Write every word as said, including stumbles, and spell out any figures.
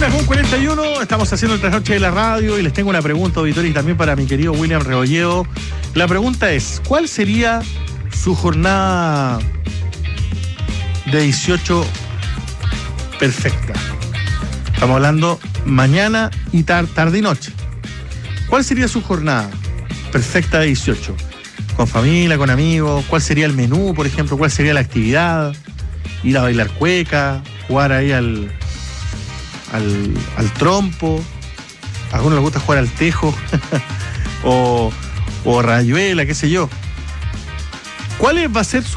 una con cuarenta y uno, estamos haciendo el trasnoche de la radio y les tengo una pregunta, auditores, y también para mi querido William Rebolledo. La pregunta es, ¿cuál sería su jornada de dieciocho perfecta? Estamos hablando mañana y tar- tarde y noche. ¿Cuál sería su jornada perfecta de dieciocho? ¿Con familia, con amigos? ¿Cuál sería el menú, por ejemplo? ¿Cuál sería la actividad? ¿Ir a bailar cueca? ¿Jugar ahí al, al, al trompo? ¿A algunos les gusta jugar al tejo? o, o rayuela, qué sé yo. ¿Cuál va a ser su